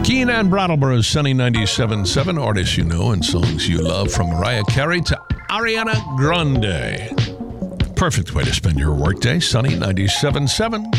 Keenan Brattleboro's Sunny 97.7, artists you know and songs you love, from Mariah Carey to Ariana Grande. Perfect way to spend your workday, Sunny 97.7.